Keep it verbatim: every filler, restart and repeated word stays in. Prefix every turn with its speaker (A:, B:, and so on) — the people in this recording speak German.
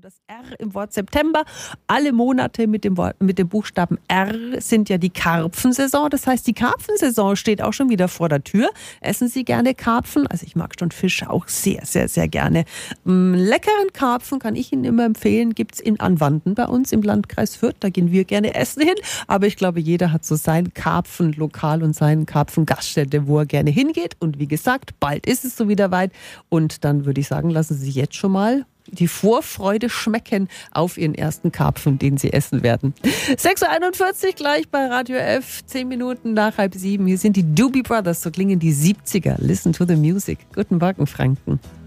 A: das R im Wort September. Alle Monate mit dem, Wort, mit dem Buchstaben R sind ja die Karpfensaison. Das heißt, die Karpfensaison steht auch schon wieder vor der Tür. Essen Sie gerne Karpfen? Also ich mag schon Fisch auch sehr, sehr, sehr gerne. Leckeren Karpfen kann ich Ihnen immer empfehlen. Gibt es in Anwanden bei uns im Landkreis Fürth. Da gehen wir gerne essen hin. Aber ich glaube, jeder hat so sein Karpfenlokal und seinen Karpfengaststätte, wo er gerne hingeht. Und wie gesagt, bald ist es so wieder weit. Und dann würde ich sagen, lassen Sie sich jetzt schon mal die Vorfreude schmecken auf Ihren ersten Karpfen, den Sie essen werden. sechs Uhr einundvierzig gleich bei Radio F, zehn Minuten nach halb sieben. Hier sind die Doobie Brothers, so klingen die siebziger. Listen to the music. Guten Morgen, Franken.